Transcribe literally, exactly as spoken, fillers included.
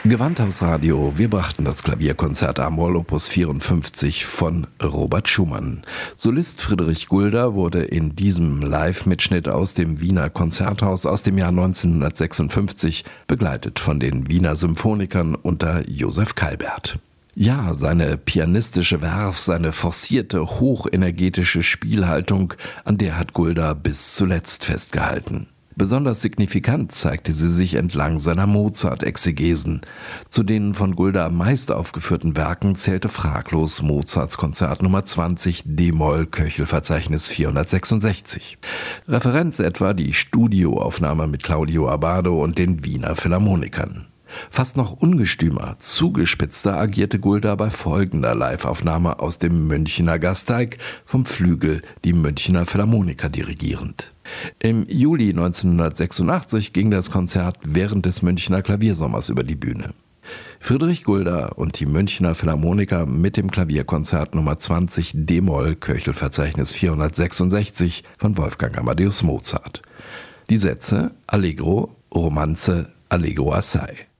Gewandhausradio, wir brachten das Klavierkonzert a-Moll Opus vierundfünfzig von Robert Schumann. Solist Friedrich Gulda wurde in diesem Live-Mitschnitt aus dem Wiener Konzerthaus aus dem Jahr neunzehnhundertsechsundfünfzig begleitet von den Wiener Symphonikern unter Josef Calbert. Ja, seine pianistische Werf, seine forcierte, hochenergetische Spielhaltung, an der hat Gulda bis zuletzt festgehalten. Besonders signifikant zeigte sie sich entlang seiner Mozart-Exegesen. Zu den von Gulda am meist aufgeführten Werken zählte fraglos Mozarts Konzert Nummer zwanzig d-Moll Köchelverzeichnis vierhundertsechsundsechzig. Referenz etwa die Studioaufnahme mit Claudio Abbado und den Wiener Philharmonikern. Fast noch ungestümer, zugespitzter agierte Gulda bei folgender Liveaufnahme aus dem Münchener Gasteig, vom Flügel die Münchener Philharmoniker dirigierend. Im Juli neunzehnhundertsechsundachtzig ging das Konzert während des Münchener Klaviersommers über die Bühne. Friedrich Gulda und die Münchener Philharmoniker mit dem Klavierkonzert Nummer zwanzig d-Moll Köchelverzeichnis vierhundertsechsundsechzig von Wolfgang Amadeus Mozart. Die Sätze Allegro, Romanze, Allegro assai.